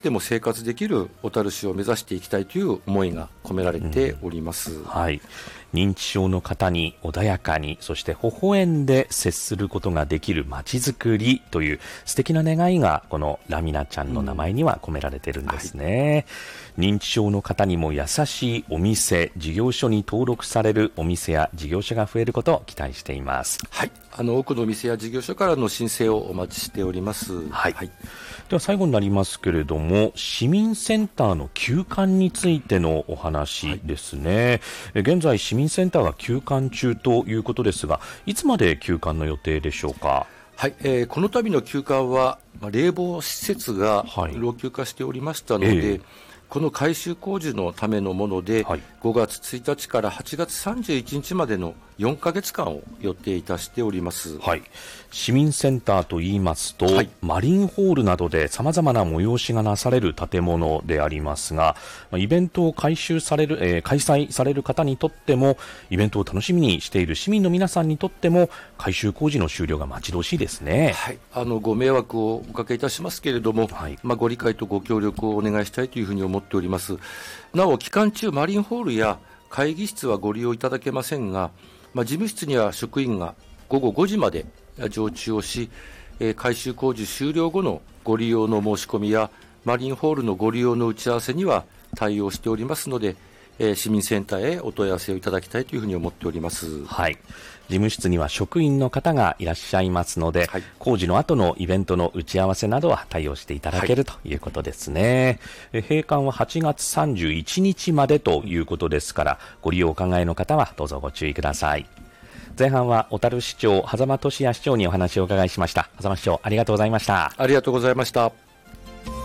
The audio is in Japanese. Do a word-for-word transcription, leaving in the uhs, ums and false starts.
でも生活できる小樽市を目指していきたいという思いが込められております、 うん、はい。認知症の方に穏やかに、そして微笑んで接することができる街づくりという素敵な願いがこのラミナちゃんの名前には込められているんですね、うんはい、認知症の方にも優しいお店、事業所に登録されるお店や事業所が増えることを期待しています。 はい、あの多くのお店や事業所からの申請をお待ちしております、 はいはい、では最後になりますけれども、市民センターの休館についてのお話ですね、はい、現在市民センターは休館中ということですが、いつまで休館の予定でしょうか。 はい、えー、この度の休館は、まあ、冷房施設が老朽化しておりましたので、はいえーこの改修工事のためのもので、はい、ごがつついたちからはちがつさんじゅういちにちまでのよんかげつかんを予定いたしております、 はい、市民センターといいますと、はい、マリンホールなどでさまざまな催しがなされる建物でありますが、イベントを改修される、えー、開催される方にとっても、イベントを楽しみにしている市民の皆さんにとっても、改修工事の終了が待ち遠しいですね。 はい、あのご迷惑をおかけいたしますけれども、はい、まあ、ご理解とご協力をお願いしたいというふうに思っております。なお期間中マリンホールや会議室はご利用いただけませんが、まあ、事務室には職員がごごごじまで常駐をし、えー、改修工事終了後のご利用の申し込みやマリンホールのご利用の打ち合わせには対応しておりますので、えー、市民センターへお問い合わせをいただきたいというふうに思っております。 はい、事務室には職員の方がいらっしゃいますので、はい、工事の後のイベントの打ち合わせなどは対応していただける、はい、ということですね。閉館ははちがつさんじゅういちにちまでということですから、ご利用お考えの方はどうぞご注意ください。前半は小樽市長、狭間俊哉市長にお話をお伺いしました。狭間市長、ありがとうございました。 ありがとうございました。